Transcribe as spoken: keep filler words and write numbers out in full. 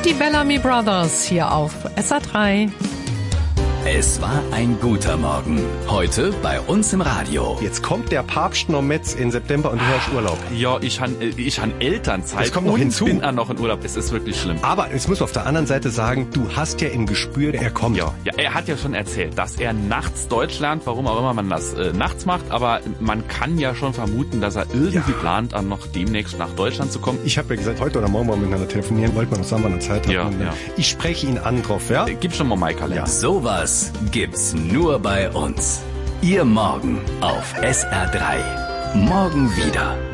die Bellamy Brothers hier auf S R drei. Es war ein guter Morgen. Heute bei uns im Radio. Jetzt kommt der Papst noch mit in September und du hast Urlaub. Ja, ich han, ich han Elternzeit das kommt noch und hinzu. bin auch noch in Urlaub. Es ist wirklich schlimm. Aber jetzt muss man auf der anderen Seite sagen, du hast ja im Gespür, er kommt. Ja, ja, er hat ja schon erzählt, dass er nachts Deutsch lernt, warum auch immer man das äh, nachts macht. Aber man kann ja schon vermuten, dass er irgendwie ja. plant, dann noch demnächst nach Deutschland zu kommen. Ich habe ja gesagt, heute oder morgen mal miteinander telefonieren, wollte man noch sagen, wann er Zeit hat. Ja, ja. Ich spreche ihn an drauf, ja? Äh, gib schon mal meinen Kalender. Ja. Sowas gibt's nur bei uns. Ihr Morgen auf S R drei. Morgen wieder.